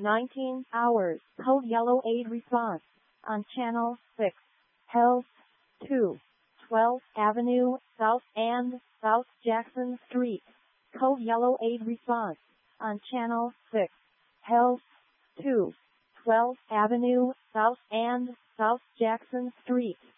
19 hours. Code Yellow Aid response on Channel 6. Health 2. 12th Avenue South and South Jackson Street. Code Yellow Aid response on Channel 6. Health 2. 12th Avenue South and South Jackson Street.